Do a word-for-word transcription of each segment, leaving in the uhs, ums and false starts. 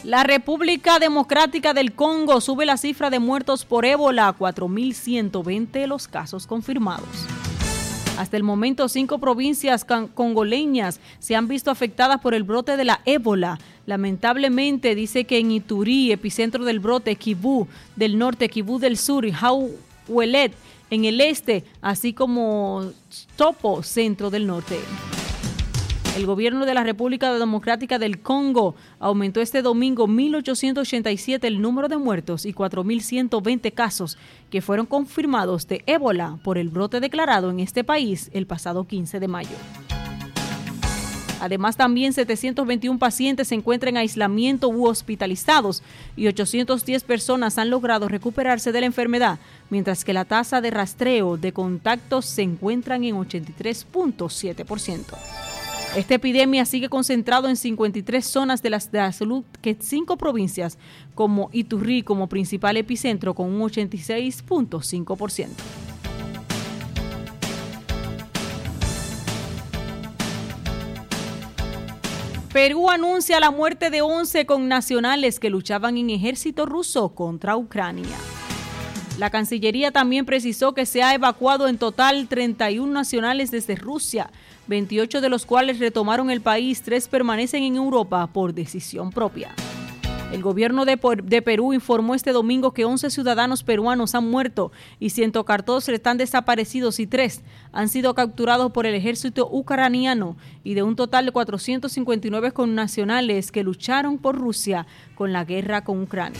La República Democrática del Congo sube la cifra de muertos por ébola a cuatro mil ciento veinte los casos confirmados. Hasta el momento, cinco provincias congoleñas se han visto afectadas por el brote de la ébola. Lamentablemente, dice que en Ituri, epicentro del brote, Kivu del norte, Kivu del sur y Hauelet en el este, así como Topo, centro del norte. El gobierno de la República Democrática del Congo aumentó este domingo mil ochocientos ochenta y siete el número de muertos y cuatro mil ciento veinte casos que fueron confirmados de ébola por el brote declarado en este país el pasado quince de mayo. Además, también setecientos veintiún pacientes se encuentran en aislamiento u hospitalizados y ochocientas diez personas han logrado recuperarse de la enfermedad, mientras que la tasa de rastreo de contactos se encuentra en ochenta y tres punto siete por ciento. Esta epidemia sigue concentrado en cincuenta y tres zonas de la, de la salud, que cinco provincias como Ituri como principal epicentro con un ochenta y seis punto cinco por ciento. Perú anuncia la muerte de once connacionales que luchaban en ejército ruso contra Ucrania. La Cancillería también precisó que se ha evacuado en total treinta y uno nacionales desde Rusia, veintiocho de los cuales retomaron el país, tres permanecen en Europa por decisión propia. El gobierno de, de Perú informó este domingo que once ciudadanos peruanos han muerto y ciento catorce están desaparecidos y tres han sido capturados por el ejército ucraniano, y de un total de cuatrocientos cincuenta y nueve connacionales que lucharon por Rusia con la guerra con Ucrania.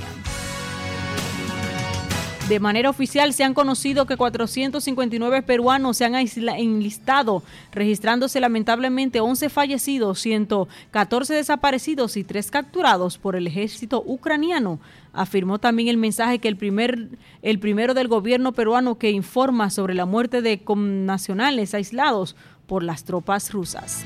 De manera oficial se han conocido que cuatrocientos cincuenta y nueve peruanos se han enlistado, registrándose lamentablemente once fallecidos, ciento catorce desaparecidos y tres capturados por el ejército ucraniano. Afirmó también el mensaje que el primer el primero del gobierno peruano que informa sobre la muerte de connacionales aislados por las tropas rusas.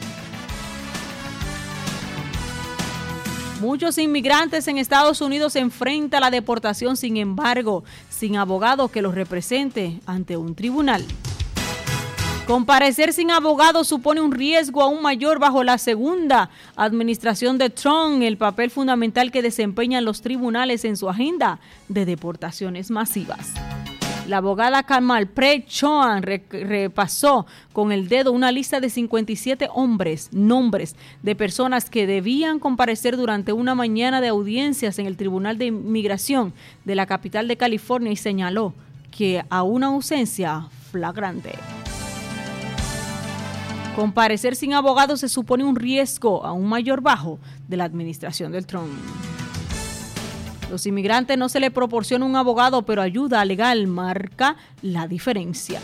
Muchos inmigrantes en Estados Unidos se enfrentan a la deportación, sin embargo, sin abogado que los represente ante un tribunal. Comparecer sin abogado supone un riesgo aún mayor bajo la segunda administración de Trump, el papel fundamental que desempeñan los tribunales en su agenda de deportaciones masivas. La abogada Kamal Pre-Choan re- repasó con el dedo una lista de cincuenta y siete hombres, nombres de personas que debían comparecer durante una mañana de audiencias en el Tribunal de Inmigración de la capital de California, y señaló que a una ausencia flagrante. Comparecer sin abogado se supone un riesgo aún mayor bajo de la administración del Trump. Los inmigrantes no se les proporciona un abogado, pero ayuda legal marca la diferencia.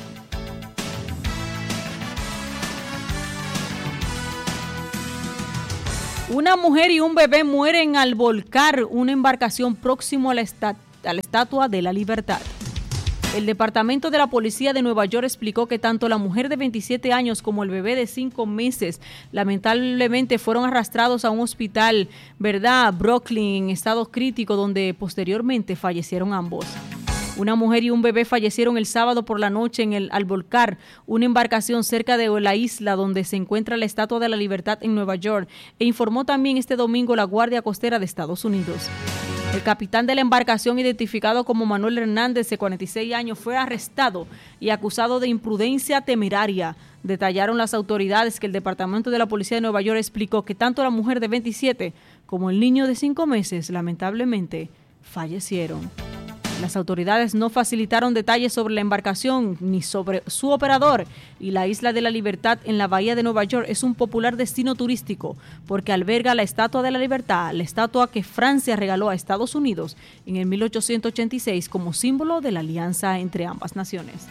Una mujer y un bebé mueren al volcar una embarcación próximo a la, estat- a la Estatua de la Libertad. El Departamento de la Policía de Nueva York explicó que tanto la mujer de veintisiete años como el bebé de cinco meses lamentablemente fueron arrastrados a un hospital, ¿verdad?, Brooklyn, en estado crítico, donde posteriormente fallecieron ambos. Una mujer y un bebé fallecieron el sábado por la noche en el, al volcar una embarcación cerca de la isla donde se encuentra la Estatua de la Libertad en Nueva York, e informó también este domingo la Guardia Costera de Estados Unidos. El capitán de la embarcación, identificado como Manuel Hernández, de cuarenta y seis años, fue arrestado y acusado de imprudencia temeraria. Detallaron las autoridades que el Departamento de la Policía de Nueva York explicó que tanto la mujer de veintisiete como el niño de cinco meses lamentablemente fallecieron. Las autoridades no facilitaron detalles sobre la embarcación ni sobre su operador, y la Isla de la Libertad en la Bahía de Nueva York es un popular destino turístico porque alberga la Estatua de la Libertad, la estatua que Francia regaló a Estados Unidos en el mil ochocientos ochenta y seis como símbolo de la alianza entre ambas naciones.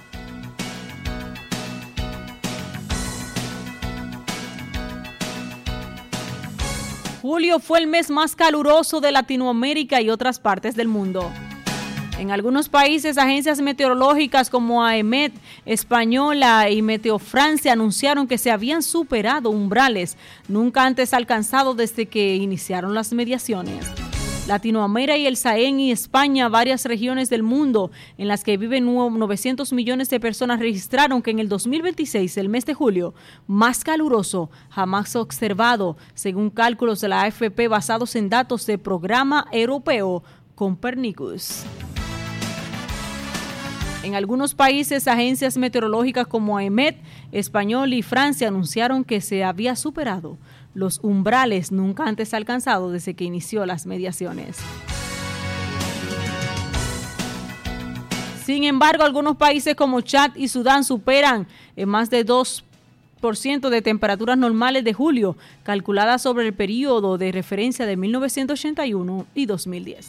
Julio fue el mes más caluroso de Latinoamérica y otras partes del mundo. En algunos países, agencias meteorológicas como AEMET Española y Meteofrancia anunciaron que se habían superado umbrales nunca antes alcanzados desde que iniciaron las mediaciones. Latinoamérica y el Sahel y España, varias regiones del mundo en las que viven novecientos millones de personas, registraron que en el dos mil veintiséis, el mes de julio, más caluroso jamás observado, según cálculos de la A F P basados en datos del programa europeo Copernicus. En algunos países, agencias meteorológicas como EMET, Español y Francia anunciaron que se había superado los umbrales nunca antes alcanzados desde que inició las mediciones. Sin embargo, algunos países como Chad y Sudán superan en más de dos por ciento de temperaturas normales de julio, calculadas sobre el periodo de referencia de mil novecientos ochenta y uno y dos mil diez.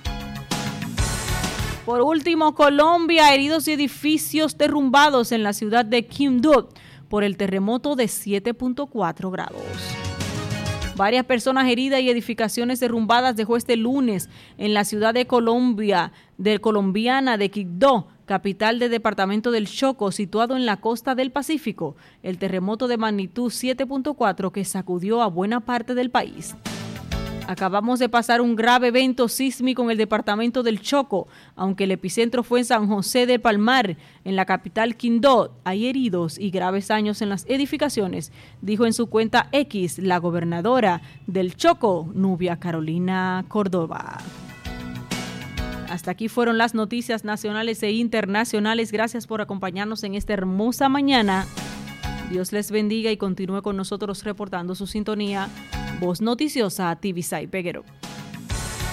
Por último, Colombia, heridos y edificios derrumbados en la ciudad de Quibdó por el terremoto de siete punto cuatro grados. Varias personas heridas y edificaciones derrumbadas dejó este lunes en la ciudad de Colombia, de colombiana de Quibdó, capital del departamento del Chocó, situado en la costa del Pacífico, el terremoto de magnitud siete punto cuatro que sacudió a buena parte del país. Acabamos de pasar un grave evento sísmico en el departamento del Chocó, aunque el epicentro fue en San José de Palmar, en la capital Quibdó. Hay heridos y graves daños en las edificaciones, dijo en su cuenta X la gobernadora del Chocó, Nubia Carolina Córdoba. Hasta aquí fueron las noticias nacionales e internacionales. Gracias por acompañarnos en esta hermosa mañana. Dios les bendiga y continúe con nosotros reportando su sintonía. Voz Noticiosa, Tibisay Peguero.